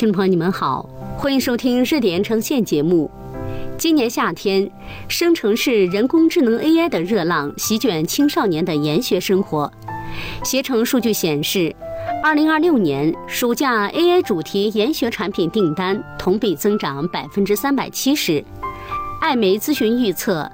听众朋友你们好，欢迎收听热点呈现节目。今年夏天，生成式人工智能 AI 的热浪席卷青少年的研学生活。携程数据显示，2026年暑假 AI 主题研学产品订单同比增长370%。艾媒咨询预测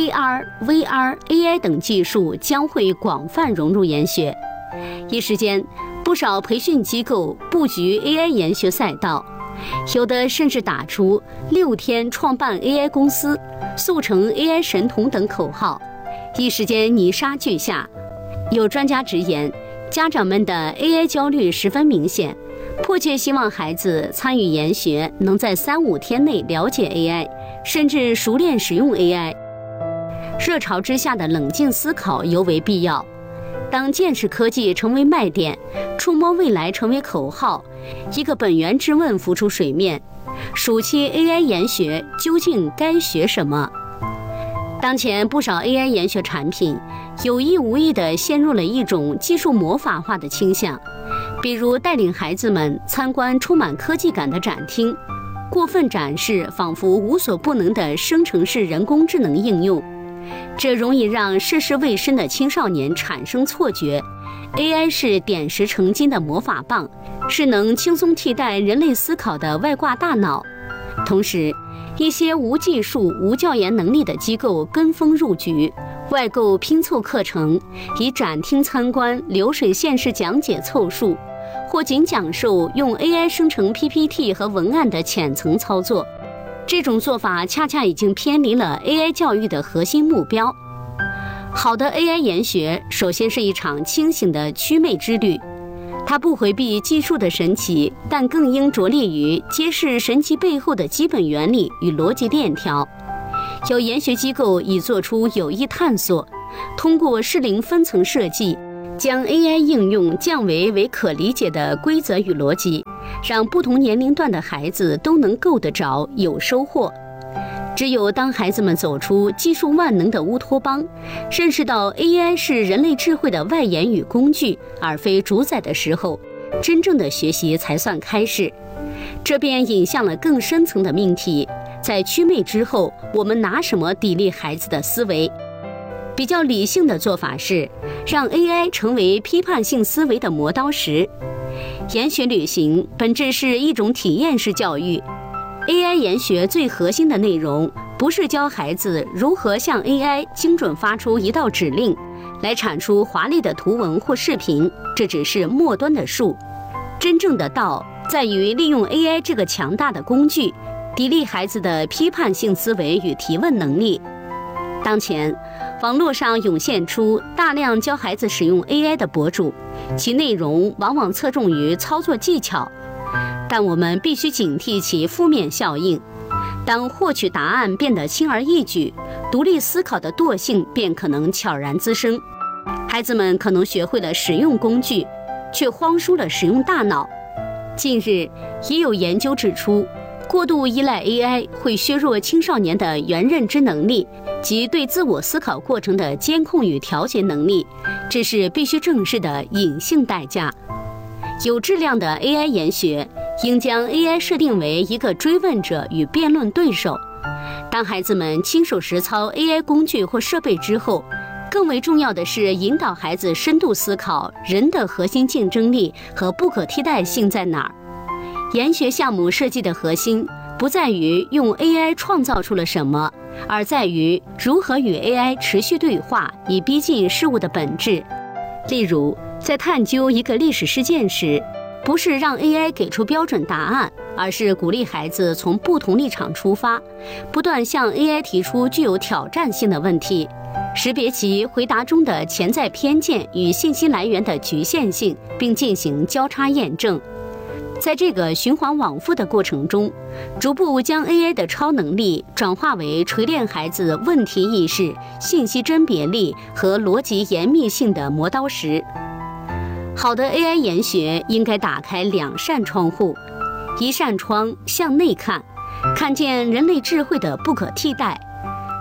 AR、VR、AI 等技术将会广泛融入研学。一时间，不少培训机构布局 AI 研学赛道，有的甚至打出6天创办 AI 公司、速成 AI 神童等口号，一时间泥沙俱下。有专家直言，家长们的 AI 焦虑十分明显，迫切希望孩子参与研学能在3-5天内了解 AI， 甚至熟练使用 AI。 热潮之下的冷静思考尤为必要。当见识科技成为卖点，触摸未来成为口号，一个本源之问浮出水面：暑期 AI 研学究竟该学什么？当前不少 AI 研学产品有意无意地陷入了一种技术魔法化的倾向，比如带领孩子们参观充满科技感的展厅，过分展示仿佛无所不能的生成式人工智能应用。这容易让涉世未深的青少年产生错觉， AI 是点石成金的魔法棒，是能轻松替代人类思考的外挂大脑。同时，一些无技术、无教研能力的机构跟风入局，外购拼凑课程，以展厅参观、流水线式讲解凑数，或仅讲授用 AI 生成 PPT 和文案的浅层操作。这种做法恰恰已经偏离了 AI 教育的核心目标。好的 AI 研学首先是一场清醒的祛魅之旅，它不回避技术的神奇，但更应着力于揭示神奇背后的基本原理与逻辑链条。有研学机构已做出有益探索，通过适龄分层设计，将 AI 应用降为可理解的规则与逻辑，让不同年龄段的孩子都能够得着，有收获。只有当孩子们走出技术万能的乌托邦，认识到 AI 是人类智慧的外延与工具，而非主宰的时候，真正的学习才算开始。这便引向了更深层的命题：在祛魅之后，我们拿什么砥砺孩子的思维？比较理性的做法是，让 AI 成为批判性思维的磨刀石。研学旅行本质是一种体验式教育， AI 研学最核心的内容不是教孩子如何向 AI 精准发出一道指令，来产出华丽的图文或视频，这只是末端的术。真正的道在于利用 AI 这个强大的工具，砥砺孩子的批判性思维与提问能力。当前，网络上涌现出大量教孩子使用 AI 的博主，其内容往往侧重于操作技巧，但我们必须警惕其负面效应。当获取答案变得轻而易举，独立思考的惰性便可能悄然滋生。孩子们可能学会了使用工具，却荒疏了使用大脑。近日，也有研究指出，过度依赖 AI 会削弱青少年的原认知能力及对自我思考过程的监控与调节能力，这是必须正视的隐性代价。有质量的 AI 研学应将 AI 设定为一个追问者与辩论对手。当孩子们亲手实操 AI 工具或设备之后，更为重要的是引导孩子深度思考人的核心竞争力和不可替代性在哪儿。研学项目设计的核心不在于用 AI 创造出了什么，而在于如何与 AI 持续对话，以逼近事物的本质。例如，在探究一个历史事件时，不是让 AI 给出标准答案，而是鼓励孩子从不同立场出发，不断向 AI 提出具有挑战性的问题，识别其回答中的潜在偏见与信息来源的局限性，并进行交叉验证。在这个循环往复的过程中，逐步将 AI 的超能力转化为锤炼孩子问题意识、信息甄别力和逻辑严密性的磨刀石。好的 AI 研学应该打开2扇窗户，一扇窗向内看，看见人类智慧的不可替代，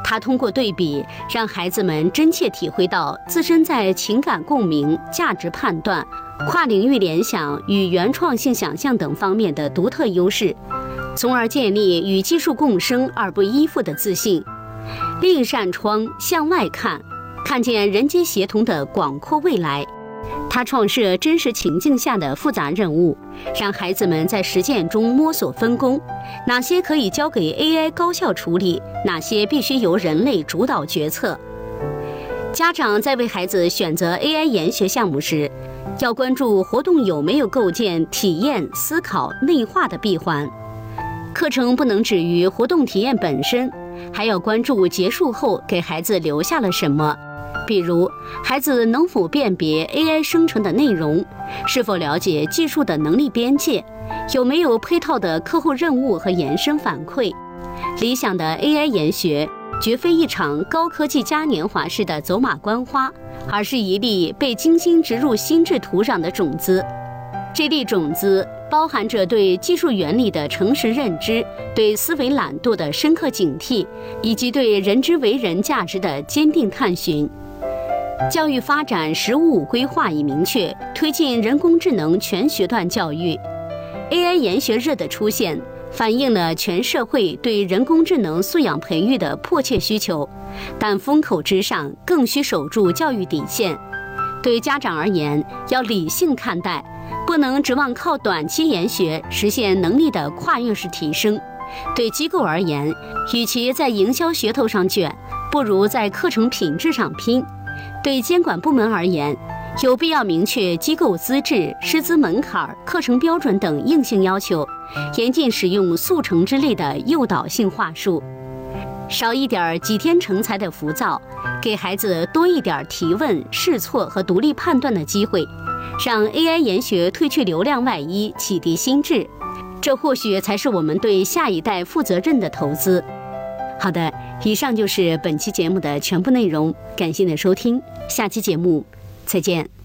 它通过对比，让孩子们真切体会到自身在情感共鸣、价值判断、跨领域联想与原创性想象等方面的独特优势，从而建立与技术共生而不依附的自信。另一扇窗向外看，看见人机协同的广阔未来。它创设真实情境下的复杂任务，让孩子们在实践中摸索分工，哪些可以交给 AI 高效处理，哪些必须由人类主导决策。家长在为孩子选择 AI 研学项目时，要关注活动有没有构建体验、思考、内化的闭环。课程不能止于活动体验本身，还要关注结束后给孩子留下了什么。比如，孩子能否辨别 AI 生成的内容，是否了解技术的能力边界，有没有配套的客户任务和延伸反馈。理想的 AI 研学绝非一场高科技嘉年华式的走马观花，而是一粒被精心植入心智土壤的种子。这粒种子包含着对技术原理的诚实认知，对思维懒惰的深刻警惕，以及对人之为人价值的坚定探寻。教育发展“十五五”规划已明确推进人工智能全学段教育。AI 研学热的出现，反映了全社会对人工智能素养培育的迫切需求，但风口之上更需守住教育底线。对家长而言，要理性看待，不能指望靠短期研学实现能力的跨越式提升。对机构而言，与其在营销噱头上卷，不如在课程品质上拼。对监管部门而言，有必要明确机构资质、师资门槛、课程标准等硬性要求，严禁使用速成之类的诱导性话术，少一点几天成才的浮躁，给孩子多一点提问、试错和独立判断的机会，让 AI 研学褪去流量外衣，启迪心智，这或许才是我们对下一代负责任的投资。好的，以上就是本期节目的全部内容，感谢你的收听，下期节目再见。